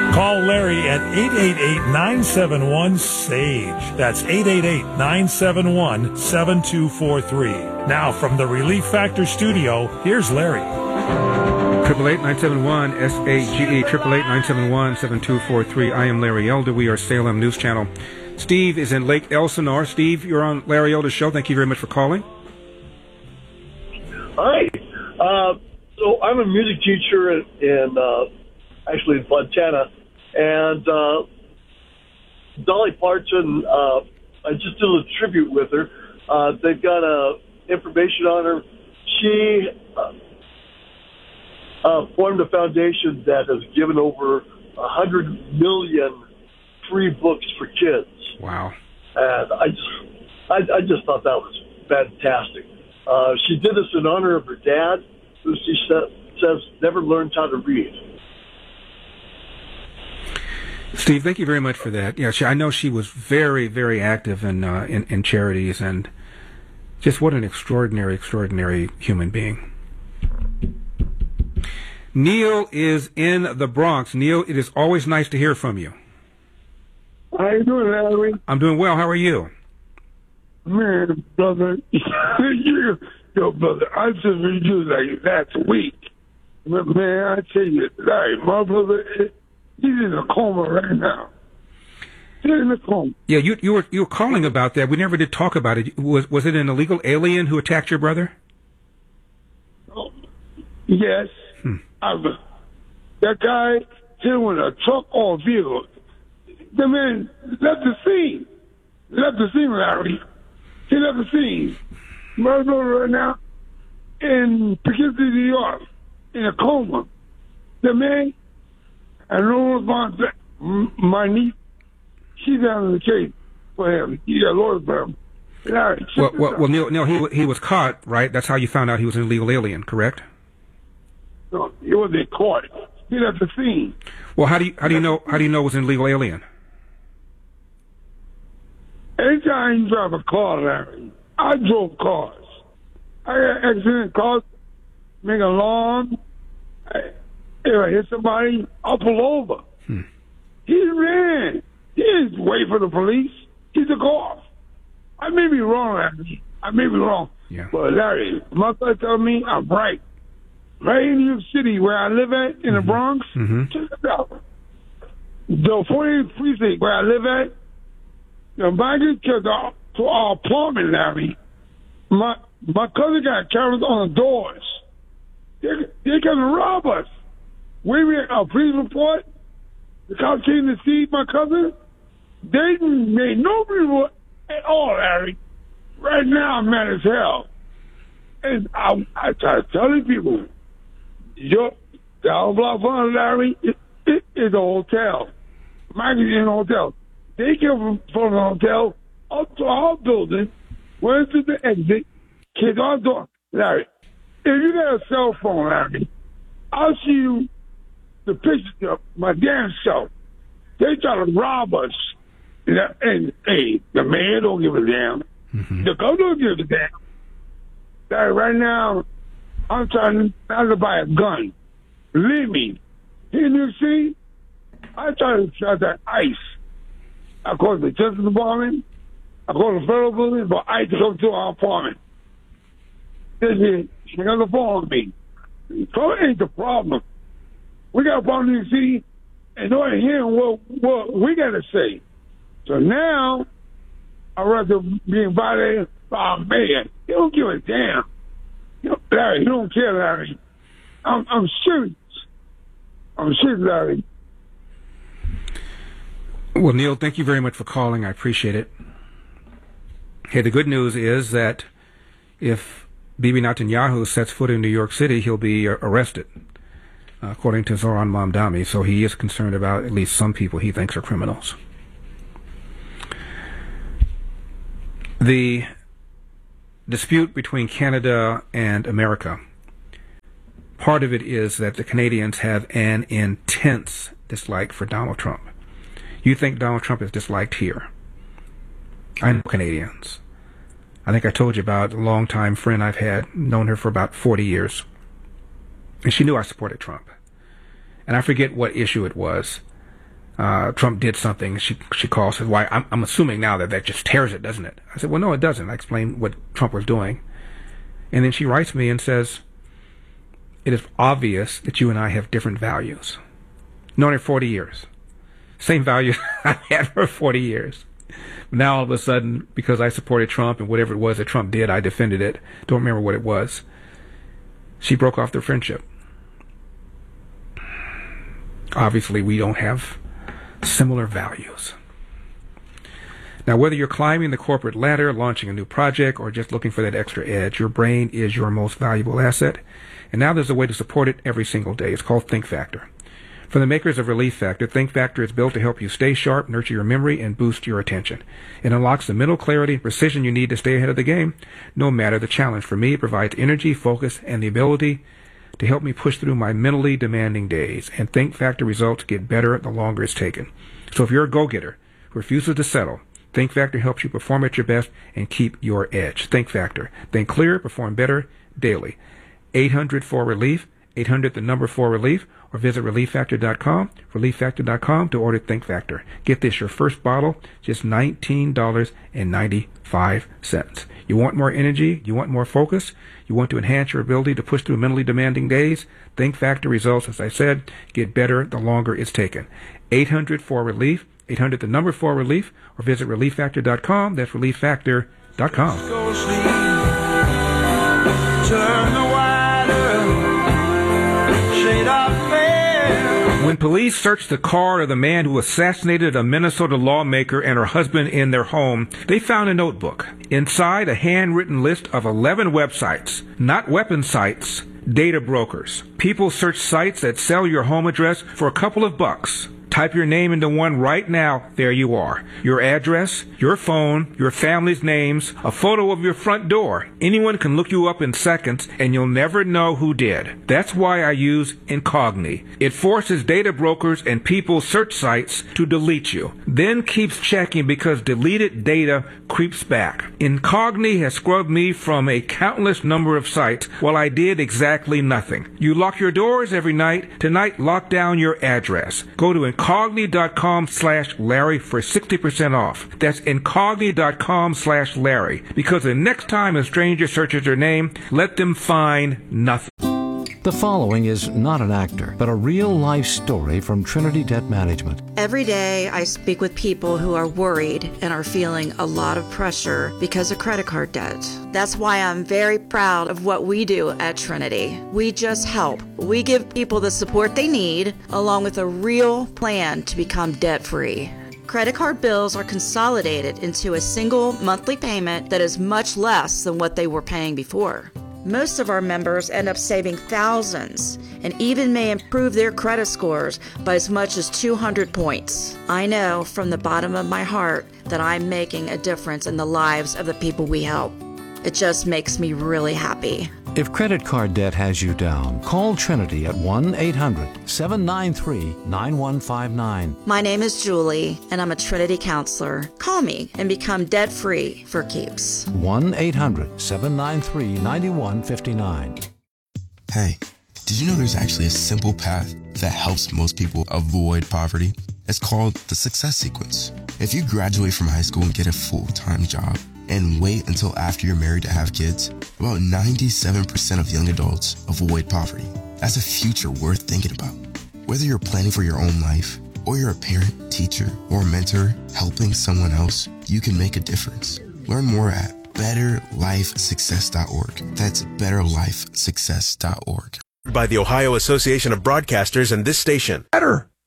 Call Larry at 888-971-SAGE. That's 888-971-7243. Now, from the Relief Factor studio, here's Larry. 888-971-SAGE, 888-971-7243. I am Larry Elder. We are Salem News Channel. Steve is in Lake Elsinore. Steve, you're on Larry Elder's show. Thank you very much for calling. Hi. So I'm a music teacher actually in Fontana, and Dolly Parton, I just did a tribute with her. They've got information on her. She formed a foundation that has given over 100 million free books for kids. Wow. And I just thought that was fantastic. She did this in honor of her dad, who she says never learned how to read. Steve, thank you very much for that. Yeah, I know she was very, very active in charities, and just what an extraordinary, extraordinary human being. Neil is in the Bronx. Neil, it is always nice to hear from you. How you doing, Larry? I'm doing well. How are you? Man, brother, brother, I just read you like last week. Man, I tell you, Larry, my brother, he's in a coma right now. He's in a coma. Yeah, you were calling about that. We never did talk about it. Was it an illegal alien who attacked your brother? Oh, yes. That guy hit him with a truck or vehicle. The man left the scene. Larry. He left the scene. My brother right now in Poughkeepsie, New York, in a coma. The man, I know about my niece, she's out of the case for him. He got lawyers for him. Larry, well, Neil, he was caught, right? That's how you found out he was an illegal alien, correct? No, he wasn't caught. He left the scene. Well, how do you know it was an illegal alien? Anytime you drive a car, Larry, I drove cars. I got accident cars, make alarm. If I hit somebody, I'll pull over. He ran. He didn't wait for the police. He took off. I may be wrong, Larry. I may be wrong. Yeah. But Larry, my son told me I'm right. Right in New York City, where I live at, in the Bronx, check it out. The 48th precinct where I live at, the migrant to our apartment, Larry, my cousin got cameras on the doors. They're going to rob us. We made a police report. The cops came to see my cousin. They made no report at all, Larry. Right now, I'm mad as hell. And I try to tell these people, the block front, Larry, it is a hotel. Migrants in a hotel. They came from the hotel up to our building, went to the exit, kicked our door. Larry, if you got a cell phone, Larry, I'll see you the pictures of my damn self. They try to rob us. And hey, the man don't give a damn. The government don't give a damn. Larry, right now, I'm trying not to buy a gun. Believe me. Here in New York City, I try to shot that ICE. I called the Justice Department. I called the federal building for ICE to come to our apartment. They got the phone on me. So it ain't the problem. We got a problem in New York City, and nobody hearing what we got to say. So now, I'd rather be invited by a man. He don't give a damn. Larry, he don't care, Larry. I'm serious. I'm serious, Larry. Well, Neil, thank you very much for calling. I appreciate it. Hey, the good news is that if Bibi Netanyahu sets foot in New York City, he'll be arrested, according to Zoran Mamdani. So he is concerned about at least some people he thinks are criminals. The dispute between Canada and America, part of it is that the Canadians have an intense dislike for Donald Trump. You think Donald Trump is disliked here? I know Canadians. I think I told you about a longtime friend I've had, known her for about 40 years. And she knew I supported Trump. And I forget what issue it was. Trump did something. She calls, says, "Why? I'm assuming now that just tears it, doesn't it?" I said, "Well, no, it doesn't." I explained what Trump was doing. And then she writes me and says, "It is obvious that you and I have different values. Known her 40 years. Same values I've had for 40 years. Now, all of a sudden, because I supported Trump and whatever it was that Trump did, I defended it. Don't remember what it was. She broke off the friendship. Obviously, we don't have similar values." Now, whether you're climbing the corporate ladder, launching a new project, or just looking for that extra edge, your brain is your most valuable asset. And now there's a way to support it every single day. It's called Think Factor. From the makers of Relief Factor, Think Factor is built to help you stay sharp, nurture your memory, and boost your attention. It unlocks the mental clarity and precision you need to stay ahead of the game, no matter the challenge. For me, it provides energy, focus, and the ability to help me push through my mentally demanding days. And Think Factor results get better the longer it's taken. So if you're a go-getter who refuses to settle, Think Factor helps you perform at your best and keep your edge. Think Factor. Think clearer, perform better daily. 800-4-RELIEF, 800-4-RELIEF, or visit ReliefFactor.com, ReliefFactor.com to order Think Factor. Get this, your first bottle, just $19.95. You want more energy? You want more focus? You want to enhance your ability to push through mentally demanding days? Think Factor results, as I said, get better the longer it's taken. 800-4-RELIEF, 800-4-RELIEF, or visit ReliefFactor.com. That's ReliefFactor.com. Go sleep, turn the water, shade off fair. When police searched the car of the man who assassinated a Minnesota lawmaker and her husband in their home, they found a notebook. Inside, a handwritten list of 11 websites, not weapon sites, data brokers. People search sites that sell your home address for a couple of bucks. Type your name into one right now. There you are. Your address, your phone, your family's names, a photo of your front door. Anyone can look you up in seconds, and you'll never know who did. That's why I use Incogni. It forces data brokers and people's search sites to delete you, then keeps checking because deleted data creeps back. Incogni has scrubbed me from a countless number of sites while I did exactly nothing. You lock your doors every night. Tonight, lock down your address. Go to Incogni.com/Larry for 60% off. That's Incogni.com/Larry. Because the next time a stranger searches your name, let them find nothing. The following is not an actor, but a real-life story from Trinity Debt Management. Every day I speak with people who are worried and are feeling a lot of pressure because of credit card debt. That's why I'm very proud of what we do at Trinity. We just help. We give people the support they need, along with a real plan to become debt-free. Credit card bills are consolidated into a single monthly payment that is much less than what they were paying before. Most of our members end up saving thousands and even may improve their credit scores by as much as 200 points. I know from the bottom of my heart that I'm making a difference in the lives of the people we help. It just makes me really happy. If credit card debt has you down, call Trinity at 1-800-793-9159. My name is Julie, and I'm a Trinity counselor. Call me and become debt-free for keeps. 1-800-793-9159. Hey, did you know there's actually a simple path that helps most people avoid poverty? It's called the Success Sequence. If you graduate from high school and get a full-time job, and wait until after you're married to have kids, about 97% of young adults avoid poverty. That's a future worth thinking about. Whether you're planning for your own life, or you're a parent, teacher, or mentor helping someone else, you can make a difference. Learn more at betterlifesuccess.org. That's betterlifesuccess.org. By the Ohio Association of Broadcasters and this station. Better.